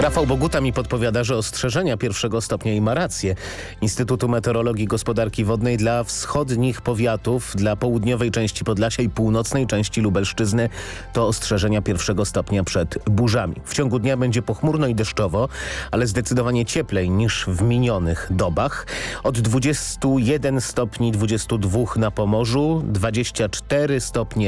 Rafał Boguta mi podpowiada, że ostrzeżenia pierwszego stopnia i ma rację. Instytutu Meteorologii i Gospodarki Wodnej dla wschodnich powiatów, dla południowej części Podlasia i północnej części Lubelszczyzny to ostrzeżenia pierwszego stopnia przed burzami. W ciągu dnia będzie pochmurno i deszczowo, ale zdecydowanie cieplej niż w minionych dobach. Od 21 stopni 22 na Pomorzu, 24 stopnie